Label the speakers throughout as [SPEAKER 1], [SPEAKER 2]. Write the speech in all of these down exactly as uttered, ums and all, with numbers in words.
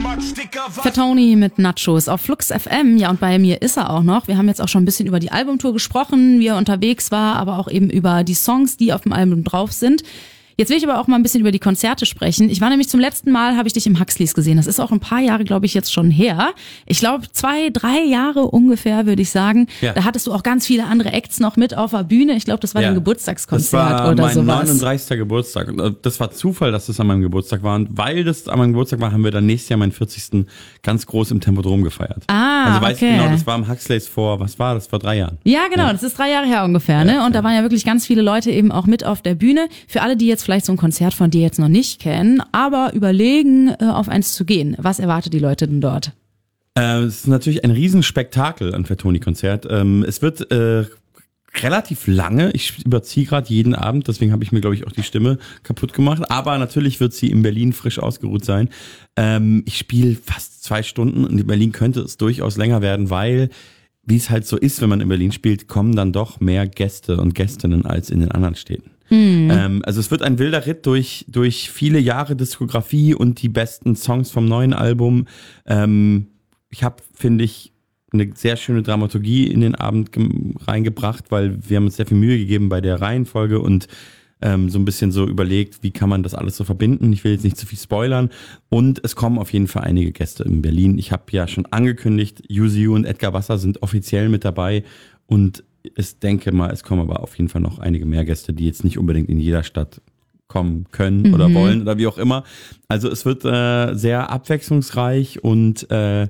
[SPEAKER 1] Fatoni mit Nachos auf Flux F M. Ja, und bei mir ist er auch noch. Wir haben jetzt auch schon ein bisschen über die Albumtour gesprochen, wie er unterwegs war, aber auch eben über die Songs, die auf dem Album drauf sind. Jetzt will ich aber auch mal ein bisschen über die Konzerte sprechen. Ich war nämlich zum letzten Mal, habe ich dich im Huxleys gesehen. Das ist auch ein paar Jahre, glaube ich, jetzt schon her. Ich glaube, zwei, drei Jahre ungefähr, würde ich sagen. Ja. Da hattest du auch ganz viele andere Acts noch mit auf der Bühne. Ich glaube, das war ja. dein Geburtstagskonzert oder sowas.
[SPEAKER 2] Das war mein neununddreißigster Geburtstag. Und das war Zufall, dass das an meinem Geburtstag war. Und weil das an meinem Geburtstag war, haben wir dann nächstes Jahr meinen vierzigsten ganz groß im Tempodrom gefeiert.
[SPEAKER 1] Ah,
[SPEAKER 2] also weiß
[SPEAKER 1] okay.
[SPEAKER 2] ich genau, das war im Huxleys vor, was war das, vor drei Jahren?
[SPEAKER 1] Ja, genau, ja. das ist drei Jahre her ungefähr. Ne? Und ja. da waren ja wirklich ganz viele Leute eben auch mit auf der Bühne. Für alle, die jetzt vielleicht so ein Konzert von die jetzt noch nicht kennen, aber überlegen, äh, auf eins zu gehen. Was erwartet die Leute denn dort?
[SPEAKER 2] Äh, es ist natürlich ein Riesenspektakel, ein Fatoni-Konzert. Ähm, es wird äh, relativ lange, ich überziehe gerade jeden Abend, deswegen habe ich mir, glaube ich, auch die Stimme kaputt gemacht, aber natürlich wird sie in Berlin frisch ausgeruht sein. Ähm, ich spiele fast zwei Stunden und in Berlin könnte es durchaus länger werden, weil, wie es halt so ist, wenn man in Berlin spielt, kommen dann doch mehr Gäste und Gästinnen als in den anderen Städten. Mhm. Ähm, also es wird ein wilder Ritt durch durch viele Jahre Diskografie und die besten Songs vom neuen Album. Ähm, ich habe, finde ich, eine sehr schöne Dramaturgie in den Abend ge- reingebracht, weil wir haben uns sehr viel Mühe gegeben bei der Reihenfolge und ähm, so ein bisschen so überlegt, wie kann man das alles so verbinden. Ich will jetzt nicht zu viel spoilern. Und es kommen auf jeden Fall einige Gäste in Berlin. Ich habe ja schon angekündigt, Yuzu und Edgar Wasser sind offiziell mit dabei und ich denke mal, es kommen aber auf jeden Fall noch einige mehr Gäste, die jetzt nicht unbedingt in jeder Stadt kommen können oder mhm. wollen oder wie auch immer. Also es wird äh, sehr abwechslungsreich und äh,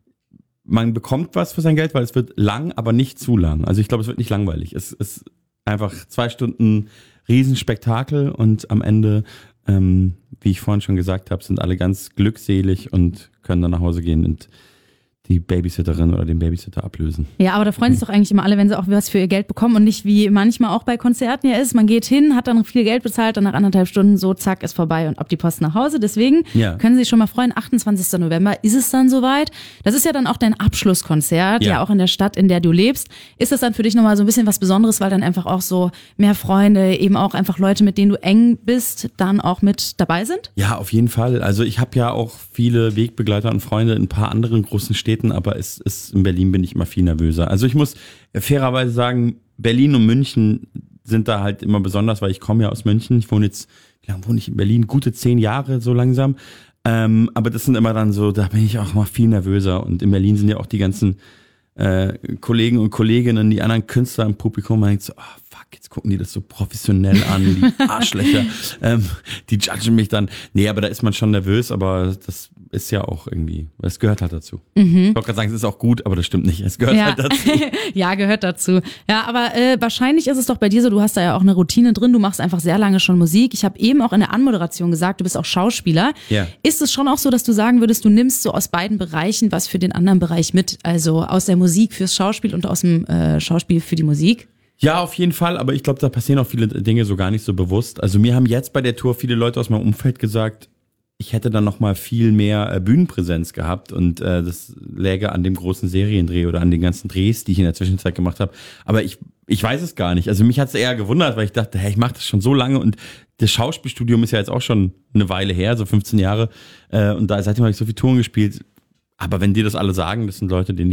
[SPEAKER 2] man bekommt was für sein Geld, weil es wird lang, aber nicht zu lang. Also ich glaube, es wird nicht langweilig. Es ist einfach zwei Stunden Riesenspektakel und am Ende, ähm, wie ich vorhin schon gesagt habe, sind alle ganz glückselig und können dann nach Hause gehen und die Babysitterin oder den Babysitter ablösen.
[SPEAKER 1] Ja, aber da freuen sich doch eigentlich immer alle, wenn sie auch was für ihr Geld bekommen und nicht wie manchmal auch bei Konzerten ja ist. Man geht hin, hat dann viel Geld bezahlt, dann nach anderthalb Stunden so, zack, ist vorbei und ab die Post nach Hause. Deswegen ja. können Sie sich schon mal freuen, achtundzwanzigsten November ist es dann soweit. Das ist ja dann auch dein Abschlusskonzert, ja. ja auch in der Stadt, in der du lebst. Ist das dann für dich nochmal so ein bisschen was Besonderes, weil dann einfach auch so mehr Freunde, eben auch einfach Leute, mit denen du eng bist, dann auch mit dabei sind?
[SPEAKER 2] Ja, auf jeden Fall. Also ich habe ja auch viele Wegbegleiter und Freunde in ein paar anderen großen Städten, aber es ist, in Berlin bin ich immer viel nervöser. Also ich muss fairerweise sagen, Berlin und München sind da halt immer besonders, weil ich komme ja aus München. Ich wohne jetzt, wie lange wohne ich in Berlin? Gute zehn Jahre so langsam. Ähm, aber das sind immer dann so, da bin ich auch mal viel nervöser. Und in Berlin sind ja auch die ganzen äh, Kollegen und Kolleginnen, die anderen Künstler im Publikum, man denkt so, oh, fuck, jetzt gucken die das so professionell an, die Arschlöcher. ähm, die judgen mich dann. Nee, aber da ist man schon nervös, aber das ist ja auch irgendwie, es gehört halt dazu. Mhm. Ich wollte gerade sagen, es ist auch gut, aber das stimmt nicht. Es gehört
[SPEAKER 1] ja.
[SPEAKER 2] halt dazu.
[SPEAKER 1] ja, gehört dazu. Ja, aber äh, wahrscheinlich ist es doch bei dir so, du hast da ja auch eine Routine drin, du machst einfach sehr lange schon Musik. Ich habe eben auch in der Anmoderation gesagt, du bist auch Schauspieler.
[SPEAKER 2] Ja.
[SPEAKER 1] Ist es schon auch so, dass du sagen würdest, du nimmst so aus beiden Bereichen was für den anderen Bereich mit? Also aus der Musik fürs Schauspiel und aus dem äh, Schauspiel für die Musik?
[SPEAKER 2] Ja, auf jeden Fall, aber ich glaube, da passieren auch viele Dinge so gar nicht so bewusst. Also mir haben jetzt bei der Tour viele Leute aus meinem Umfeld gesagt, ich hätte dann noch mal viel mehr äh, Bühnenpräsenz gehabt und äh, das läge an dem großen Seriendreh oder an den ganzen Drehs, die ich in der Zwischenzeit gemacht habe. Aber ich ich weiß es gar nicht. Also mich hat es eher gewundert, weil ich dachte, hey, ich mache das schon so lange und das Schauspielstudium ist ja jetzt auch schon eine Weile her, so fünfzehn Jahre. Äh, und da seitdem habe ich so viele Touren gespielt. Aber wenn dir das alle sagen, das sind Leute, denen